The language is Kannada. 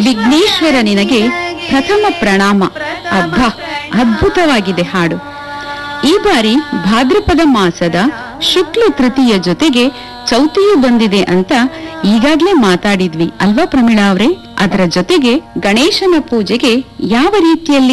ವಿಘ್ನೇಶ್ವರ ನಿನಗೆ ಪ್ರಥಮ ಪ್ರಣಾಮ. ಅಬ್ಬಾ, ಅದ್ಭುತವಾಗಿದೆ ಹಾಡು. ಈ ಬಾರಿ ಭಾದ್ರಪದ ಮಾಸದ ಶುಕ್ಲ ತೃತೀಯ ಜೊತೆಗೆ ಚೌತಿಯು ಬಂದಿದೆ ಅಂತ ಈಗಾಗ್ಲೇ ಮಾತಾಡಿದ್ವಿ ಅಲ್ವಾ ಪ್ರಮೀಳಾ ಅವ್ರೆ? ಅದರ ಜೊತೆಗೆ ಗಣೇಶನ ಪೂಜೆಗೆ ಯಾವ ರೀತಿಯಲ್ಲಿ